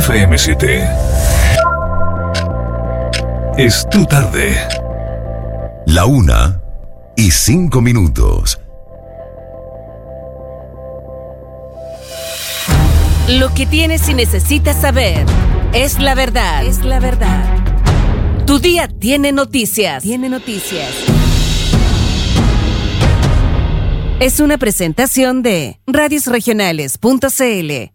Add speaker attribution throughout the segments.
Speaker 1: FM7. Es tu tarde. 1:05.
Speaker 2: Lo que tienes y necesitas saber es la verdad. Es la verdad. Tu día tiene noticias. Es una presentación de radiosregionales.cl.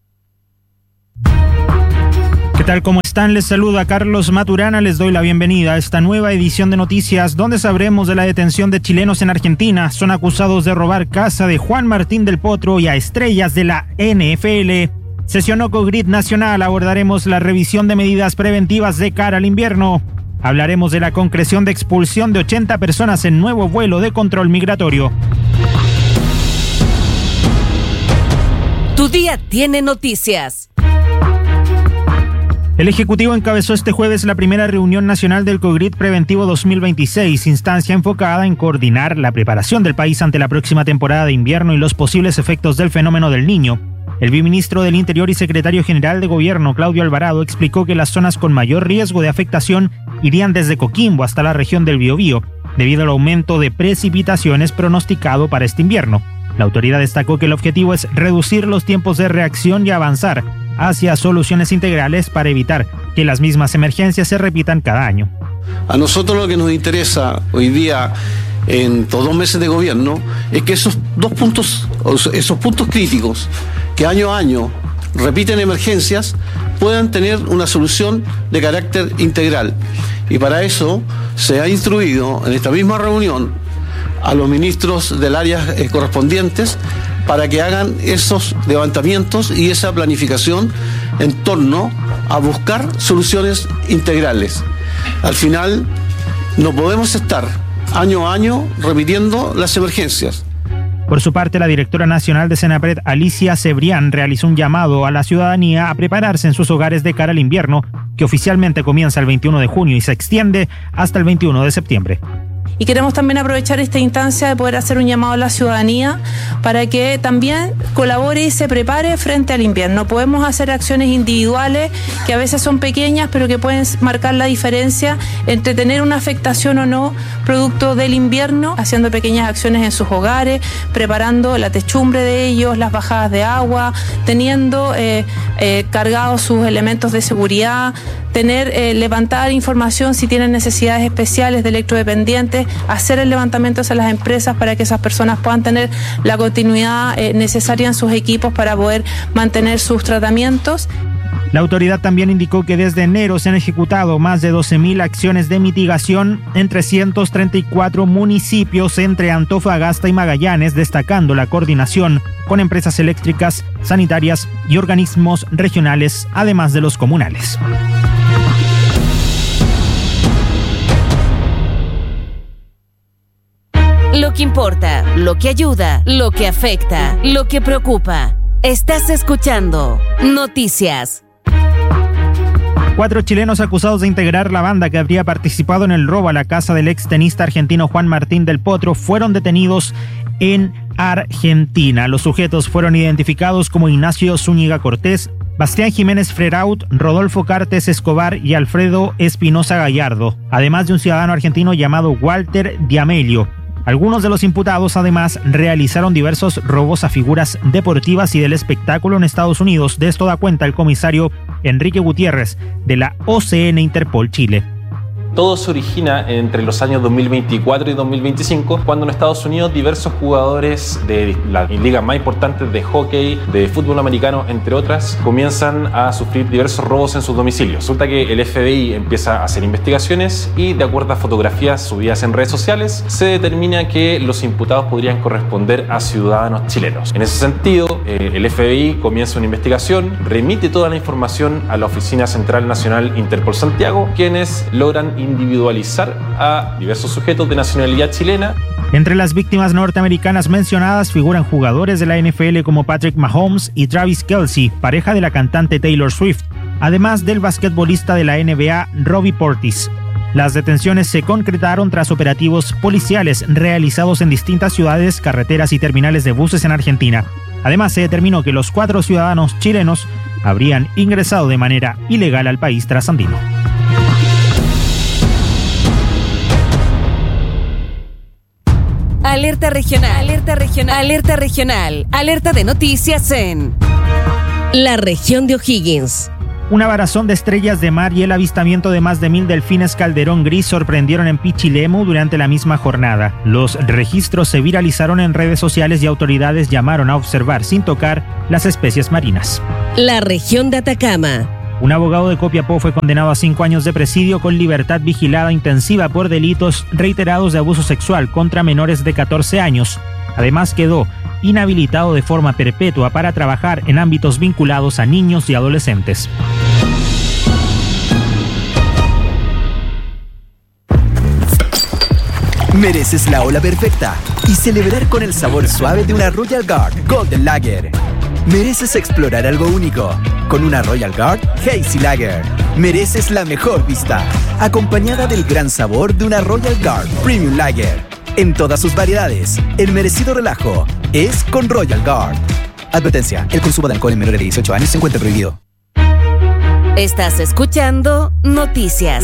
Speaker 3: ¿Qué tal? ¿Cómo están? Les saluda Carlos Maturana. Les doy la bienvenida a esta nueva edición de noticias donde sabremos de la detención de chilenos en Argentina. Son acusados de robar casa de Juan Martín del Potro y a estrellas de la NFL. Sesionó COGRID Nacional. Abordaremos la revisión de medidas preventivas de cara al invierno. Hablaremos de la concreción de expulsión de 80 personas en nuevo vuelo de control migratorio.
Speaker 2: Tu día tiene noticias.
Speaker 3: El Ejecutivo encabezó este jueves la primera reunión nacional del COGRID Preventivo 2026, instancia enfocada en coordinar la preparación del país ante la próxima temporada de invierno y los posibles efectos del fenómeno del Niño. El viceministro del Interior y secretario general de Gobierno, Claudio Alvarado, explicó que las zonas con mayor riesgo de afectación irían desde Coquimbo hasta la región del Biobío, debido al aumento de precipitaciones pronosticado para este invierno. La autoridad destacó que el objetivo es reducir los tiempos de reacción y avanzar hacia soluciones integrales para evitar que las mismas emergencias se repitan cada año.
Speaker 4: A nosotros lo que nos interesa hoy día, en estos 2 meses de gobierno, es que esos puntos críticos que año a año repiten emergencias puedan tener una solución de carácter integral. Y para eso se ha instruido en esta misma reunión a los ministros del área correspondientes para que hagan esos levantamientos y esa planificación en torno a buscar soluciones integrales. Al final, no podemos estar año a año repitiendo las emergencias.
Speaker 3: Por su parte, la directora nacional de Senapred, Alicia Cebrián, realizó un llamado a la ciudadanía a prepararse en sus hogares de cara al invierno, que oficialmente comienza el 21 de junio y se extiende hasta el 21 de septiembre.
Speaker 5: Y queremos también aprovechar esta instancia de poder hacer un llamado a la ciudadanía para que también colabore y se prepare frente al invierno. Podemos hacer acciones individuales que a veces son pequeñas, pero que pueden marcar la diferencia entre tener una afectación o no producto del invierno, haciendo pequeñas acciones en sus hogares, preparando la techumbre de ellos, las bajadas de agua, teniendo cargados sus elementos de seguridad, levantar información si tienen necesidades especiales de electrodependientes, hacer el levantamiento hacia las empresas para que esas personas puedan tener la continuidad necesaria en sus equipos para poder mantener sus tratamientos.
Speaker 3: La autoridad también indicó que desde enero se han ejecutado más de 12.000 acciones de mitigación en 334 municipios entre Antofagasta y Magallanes, destacando la coordinación con empresas eléctricas, sanitarias y organismos regionales, además de los comunales.
Speaker 2: Lo que importa, lo que ayuda, lo que afecta, lo que preocupa. Estás escuchando Noticias.
Speaker 3: 4 chilenos acusados de integrar la banda que habría participado en el robo a la casa del extenista argentino Juan Martín del Potro fueron detenidos en Argentina. Los sujetos fueron identificados como Ignacio Zúñiga Cortés, Bastián Jiménez Freraut, Rodolfo Cartes Escobar y Alfredo Espinosa Gallardo, además de un ciudadano argentino llamado Walter Diamelio. Algunos de los imputados, además, realizaron diversos robos a figuras deportivas y del espectáculo en Estados Unidos. De esto da cuenta el comisario Enrique Gutiérrez, de la OCN Interpol Chile.
Speaker 6: Todo se origina entre los años 2024 y 2025, cuando en Estados Unidos diversos jugadores de las ligas más importantes de hockey, de fútbol americano, entre otras, comienzan a sufrir diversos robos en sus domicilios. Resulta que el FBI empieza a hacer investigaciones y, de acuerdo a fotografías subidas en redes sociales, se determina que los imputados podrían corresponder a ciudadanos chilenos. En ese sentido, el FBI comienza una investigación, remite toda la información a la Oficina Central Nacional Interpol Santiago, quienes logran individualizar a diversos sujetos de nacionalidad chilena.
Speaker 3: Entre las víctimas norteamericanas mencionadas figuran jugadores de la NFL como Patrick Mahomes y Travis Kelce, pareja de la cantante Taylor Swift, además del basquetbolista de la NBA Robbie Portis. Las detenciones se concretaron tras operativos policiales realizados en distintas ciudades, carreteras y terminales de buses en Argentina. Además, se determinó que los 4 ciudadanos chilenos habrían ingresado de manera ilegal al país trasandino.
Speaker 2: Alerta regional, alerta regional, alerta regional, alerta de noticias en la región de O'Higgins.
Speaker 3: Una varazón de estrellas de mar y el avistamiento de más de 1000 delfines calderón gris sorprendieron en Pichilemu durante la misma jornada. Los registros se viralizaron en redes sociales y autoridades llamaron a observar sin tocar las especies marinas.
Speaker 2: La región de Atacama.
Speaker 3: Un abogado de Copiapó fue condenado a 5 años de presidio con libertad vigilada intensiva por delitos reiterados de abuso sexual contra menores de 14 años. Además, quedó inhabilitado de forma perpetua para trabajar en ámbitos vinculados a niños y adolescentes.
Speaker 7: Mereces la ola perfecta y celebrar con el sabor suave de una Royal Guard Golden Lager. Mereces explorar algo único con una Royal Guard Hazy Lager. Mereces la mejor vista, acompañada del gran sabor de una Royal Guard Premium Lager. En todas sus variedades, el merecido relajo es con Royal Guard. Advertencia, el consumo de alcohol en menores de 18 años se encuentra prohibido.
Speaker 2: Estás escuchando Noticias.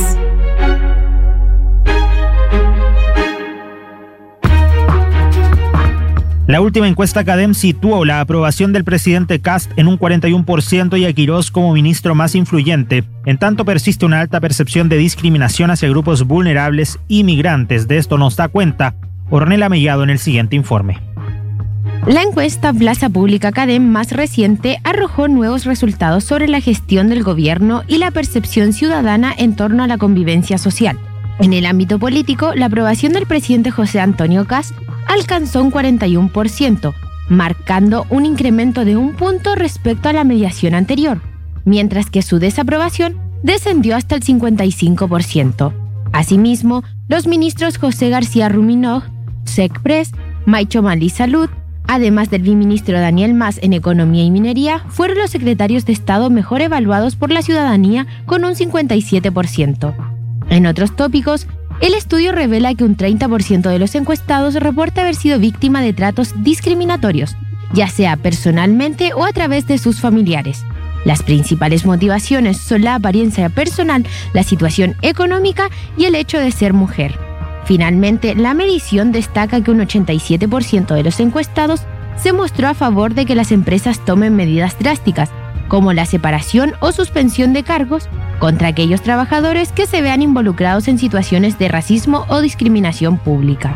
Speaker 3: La última encuesta CADEM situó la aprobación del presidente Kast en un 41% y a Quirós como ministro más influyente. En tanto, persiste una alta percepción de discriminación hacia grupos vulnerables y migrantes. De esto nos da cuenta Ornella Mellado en el siguiente informe.
Speaker 8: La encuesta Plaza Pública CADEM más reciente arrojó nuevos resultados sobre la gestión del gobierno y la percepción ciudadana en torno a la convivencia social. En el ámbito político, la aprobación del presidente José Antonio Kast alcanzó un 41%, marcando un incremento de 1 punto respecto a la medición anterior, mientras que su desaprobación descendió hasta el 55%. Asimismo, los ministros José García Ruminó, SECPRES, Maicho Malí Salud, además del viceministro Daniel Mas en Economía y Minería, fueron los secretarios de Estado mejor evaluados por la ciudadanía con un 57%. En otros tópicos, el estudio revela que un 30% de los encuestados reporta haber sido víctima de tratos discriminatorios, ya sea personalmente o a través de sus familiares. Las principales motivaciones son la apariencia personal, la situación económica y el hecho de ser mujer. Finalmente, la medición destaca que un 87% de los encuestados se mostró a favor de que las empresas tomen medidas drásticas, como la separación o suspensión de cargos, contra aquellos trabajadores que se vean involucrados en situaciones de racismo o discriminación pública.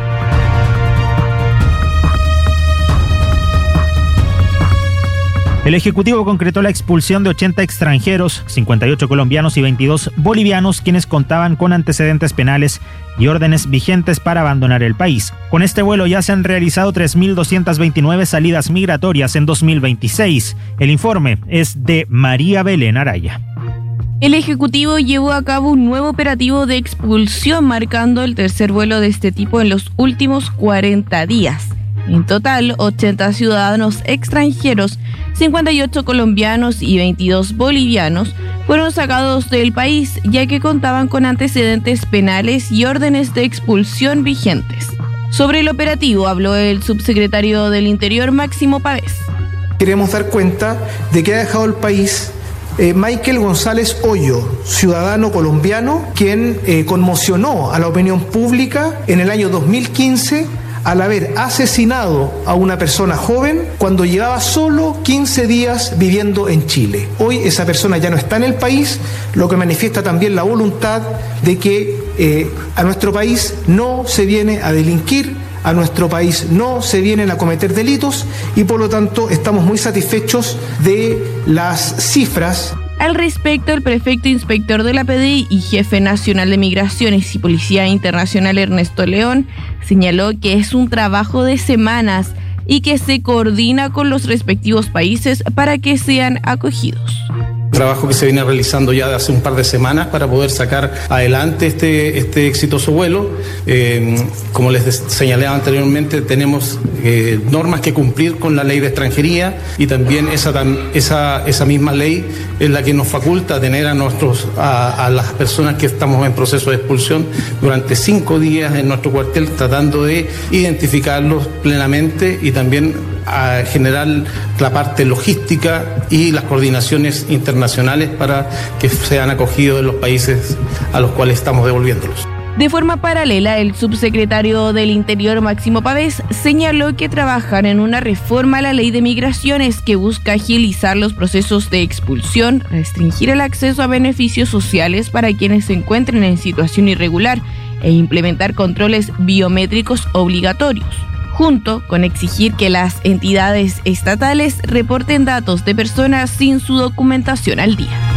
Speaker 3: El Ejecutivo concretó la expulsión de 80 extranjeros, 58 colombianos y 22 bolivianos, quienes contaban con antecedentes penales y órdenes vigentes para abandonar el país. Con este vuelo ya se han realizado 3.229 salidas migratorias en 2026. El informe es de María Belén Araya.
Speaker 9: El Ejecutivo llevó a cabo un nuevo operativo de expulsión, marcando el tercer vuelo de este tipo en los últimos 40 días. En total, 80 ciudadanos extranjeros, 58 colombianos y 22 bolivianos fueron sacados del país, ya que contaban con antecedentes penales y órdenes de expulsión vigentes. Sobre el operativo habló el subsecretario del Interior, Máximo Pavés.
Speaker 10: Queremos dar cuenta de que ha dejado el país Michael González Hoyo, ciudadano colombiano, quien conmocionó a la opinión pública en el año 2015 al haber asesinado a una persona joven cuando llevaba solo 15 días viviendo en Chile. Hoy esa persona ya no está en el país, lo que manifiesta también la voluntad de que a nuestro país no se viene a delinquir, a nuestro país no se vienen a cometer delitos y por lo tanto estamos muy satisfechos de las cifras.
Speaker 9: Al respecto, el prefecto inspector de la PDI y jefe nacional de Migraciones y Policía Internacional, Ernesto León, señaló que es un trabajo de semanas y que se coordina con los respectivos países para que sean acogidos.
Speaker 11: Trabajo que se viene realizando ya de hace un par de semanas para poder sacar adelante este exitoso vuelo. Como les señalé anteriormente, tenemos normas que cumplir con la ley de extranjería y también esa misma ley es la que nos faculta tener a las personas que estamos en proceso de expulsión durante 5 días en nuestro cuartel, tratando de identificarlos plenamente y también a generar la parte logística y las coordinaciones internacionales para que sean acogidos en los países a los cuales estamos devolviéndolos.
Speaker 9: De forma paralela, el subsecretario del Interior, Máximo Pavés, señaló que trabajan en una reforma a la ley de migraciones que busca agilizar los procesos de expulsión, restringir el acceso a beneficios sociales para quienes se encuentren en situación irregular e implementar controles biométricos obligatorios, junto con exigir que las entidades estatales reporten datos de personas sin su documentación al día.